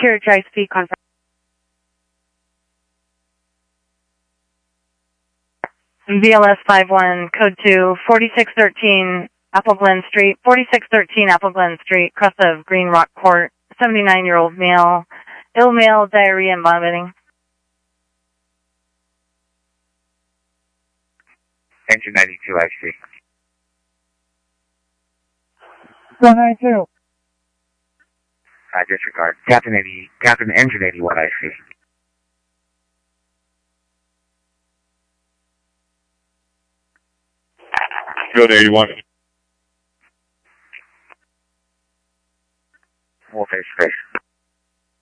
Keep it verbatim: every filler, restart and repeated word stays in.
Secure dry speed conference. V L S five one, code two, forty-six thirteen Apple Glen Street, forty-six thirteen Apple Glen Street, crest of Green Rock Court, seventy-nine-year-old male, ill male, diarrhea and vomiting. Engine ninety-two, I C. one ninety-two. Uh, disregard. Captain eighty, Captain Engine eighty-one, I C. Go to eighty-one. Full face space.